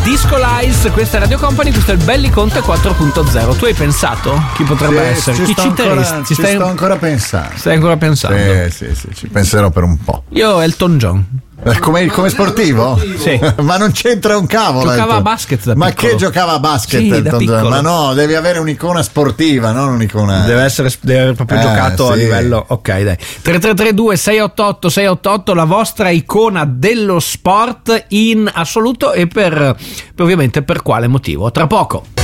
Disco Lies, questa è Radio Company, questo è il Belli Conte 4.0. Tu hai pensato chi potrebbe essere? Chi citeresti? Ci sto ancora pensando. Stai ancora pensando? Sì, ci penserò per un po'. Io Elton John. Come sportivo? Sì. Ma non c'entra un cavolo. Giocava a basket da Ma piccolo. che giocava a basket? Sì, da piccolo. Ma no, devi avere un'icona sportiva, non un'icona. Deve aver proprio giocato a sì. livello. Ok, dai. 3332 688 688, la vostra icona dello sport in assoluto e per ovviamente per quale motivo. Tra poco.